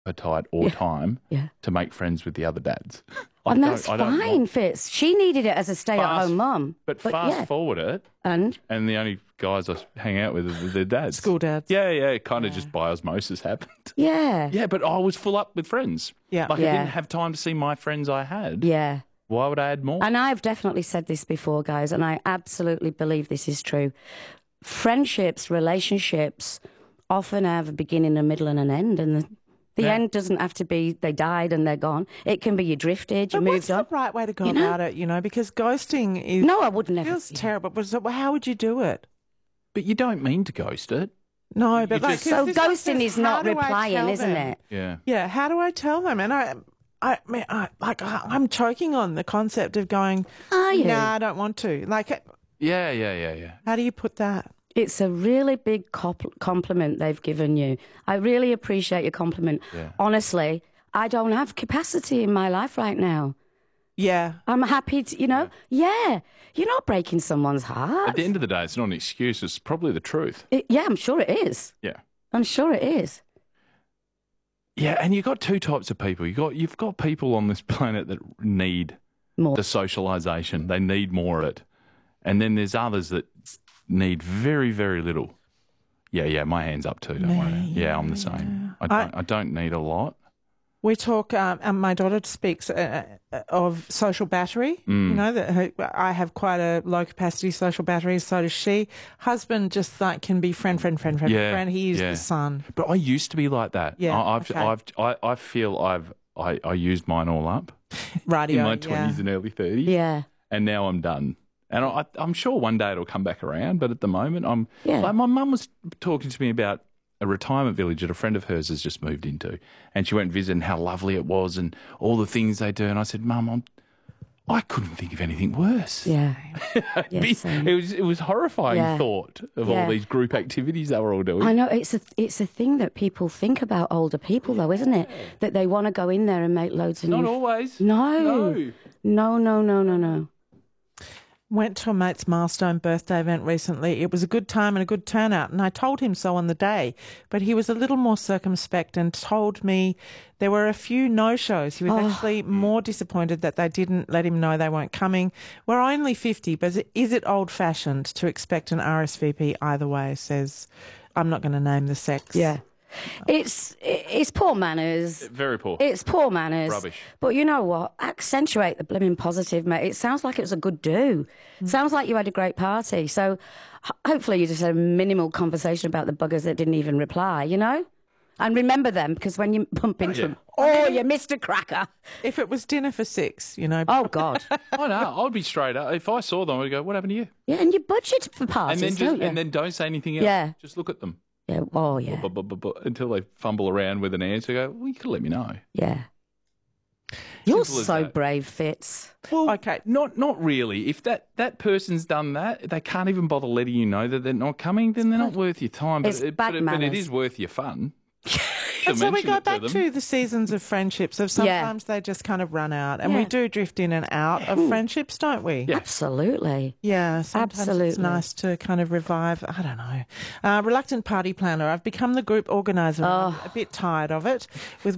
appetite or time Yeah. to make friends with the other dads. And that's fine, Fitz. She needed it as a stay-at-home mum. But fast forward it, and the only guys I hang out with are their dads. School dads. Yeah, it kind of just by osmosis happened. Yeah. Yeah, but I was full up with friends. Yeah. Like I didn't have time to see my friends I had. Yeah. Why would I add more? And I've definitely said this before, guys, and I absolutely believe this is true. Friendships, relationships often have a beginning, a middle and an end, and the end doesn't have to be they died and they're gone. It can be you drifted, you moved on. What's the right way to go about it, because ghosting is... No, I wouldn't ever. Feels terrible, but so how would you do it? But you don't mean to ghost it. No, but like... So ghosting is not replying, isn't it? Yeah. Yeah, how do I tell them? And I'm choking on the concept of going, Are you? nah, I don't want to. Like... Yeah. How do you put that? It's a really big compliment they've given you. I really appreciate your compliment. Yeah. Honestly, I don't have capacity in my life right now. Yeah. I'm happy to, you're not breaking someone's heart. At the end of the day, it's not an excuse. It's probably the truth. Yeah, I'm sure it is. Yeah. I'm sure it is. Yeah, and you've got two types of people. You've got people on this planet that need More. the socialisation. They need more of it. And then there's others that need very, very little. Yeah, my hand's up too, don't worry. Yeah, I'm the same. I don't need a lot. We talk, my daughter speaks of social battery. That I have quite a low capacity social battery, so does she. Husband just can be friend. He is the son. But I used to be like that. Yeah, I feel I used mine all up. Radio, in my 20s and early 30s. Yeah. And now I'm done. And I'm sure one day it'll come back around, but at the moment like my mum was talking to me about a retirement village that a friend of hers has just moved into, and she went and visited and how lovely it was and all the things they do. And I said, Mum, I couldn't think of anything worse. Yeah. It was horrifying thought of all these group activities they were all doing. I know, it's a thing that people think about older people though, isn't it? That they want to go in there and make loads of Not always. No. No. Went to a mate's milestone birthday event recently. It was a good time and a good turnout, and I told him so on the day, but he was a little more circumspect and told me there were a few no-shows. He was actually more disappointed that they didn't let him know they weren't coming. We're only 50, but is it old-fashioned to expect an RSVP either way, says, I'm not going to name the sex. Yeah. It's poor manners. Very poor. It's poor manners. Rubbish. But you know what? Accentuate the blimmin' positive, mate. It sounds like it was a good do. Sounds like you had a great party. So hopefully you just had a minimal conversation about the buggers that didn't even reply, And remember them, because when you bump into them, you missed a cracker. If it was dinner for 6, Oh, God. I know. I'd be straight up. If I saw them, I'd go, what happened to you? Yeah, and you budget for parties, and then don't say anything else. Yeah. Just look at them. Yeah. Oh, yeah. Until they fumble around with an answer, go, well, you could let me know. Yeah. You're Simple as so that. brave, Fitz. Well, okay. Not really. If that person's done that, they can't even bother letting you know that they're not coming, then they're not worth your time. It's bad but manners. it is worth your fun. And so we go back to the seasons of friendships. Of sometimes they just kind of run out, and we do drift in and out of friendships, don't we? Yeah. Absolutely. Yeah, sometimes Absolutely. it's nice to kind of revive. I don't know. Reluctant party planner. I've become the group organizer. I'm a bit tired of it. With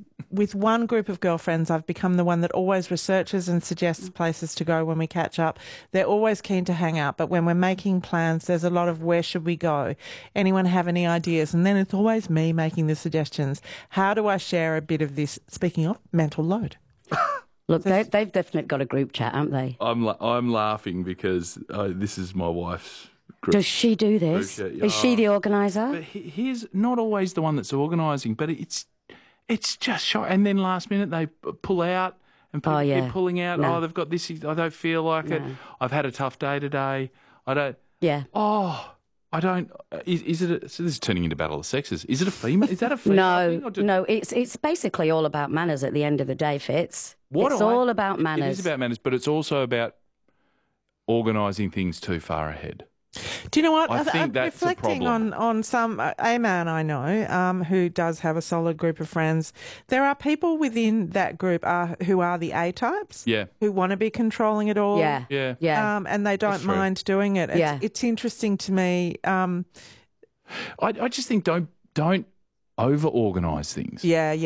one group of girlfriends, I've become the one that always researches and suggests places to go when we catch up. They're always keen to hang out, but when we're making plans, there's a lot of where should we go? Anyone have any ideas? And then it's always me making the suggestions. How do I share a bit of this, speaking of mental load? Look, they've definitely got a group chat, haven't they? I'm laughing because this is my wife's group. Does she do this? Is she the organiser? But he's not always the one that's organising, but it's just shot. And then last minute they pull out and people keep pulling out. No. Oh, they've got this. I don't feel like it. I've had a tough day today. I don't. Yeah. Oh. I don't. Is it? So this is turning into Battle of the Sexes. Is it a female? Is that a female? No. It's basically all about manners at the end of the day, Fitz. It's all about manners. It is about manners, but it's also about organising things too far ahead. Do you know what? I think that's the reflecting problem. on a man I know who does have a solid group of friends. There are people within that group who are the A types. Yeah. Who want to be controlling it all. Yeah. And they don't mind doing it. It's interesting to me. I just think don't over organise things. Yeah.